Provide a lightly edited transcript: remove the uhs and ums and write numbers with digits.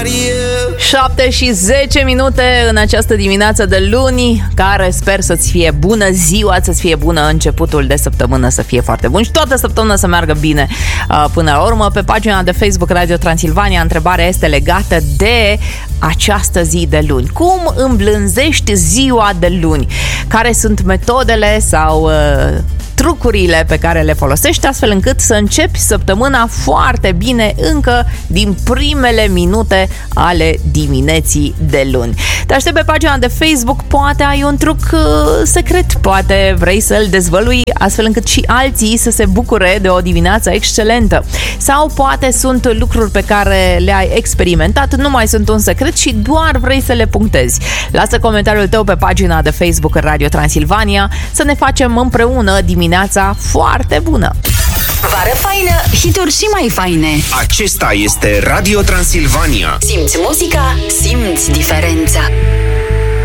7:10 în această dimineață de luni, care sper să-ți fie bună ziua, să-ți fie bună începutul de săptămână, să fie foarte bun și toată săptămâna să meargă bine până la urmă. Pe pagina de Facebook Radio Transilvania, întrebarea este legată de această zi de luni. Cum îmblânzești ziua de luni? Care sunt metodele sau trucurile pe care le folosești astfel încât să începi săptămâna foarte bine încă din primele minute ale dimineții de luni. Te aștept pe pagina de Facebook, poate ai un truc secret, poate vrei să-l dezvălui astfel încât și alții să se bucure de o dimineață excelentă. Sau poate sunt lucruri pe care le-ai experimentat, nu mai sunt un secret și doar vrei să le punctezi. Lasă comentariul tău pe pagina de Facebook Radio Transilvania să ne facem împreună dimineața foarte bună. Vară faină, hituri și mai faine. Acesta este Radio Transilvania. Simți muzica, simți diferența.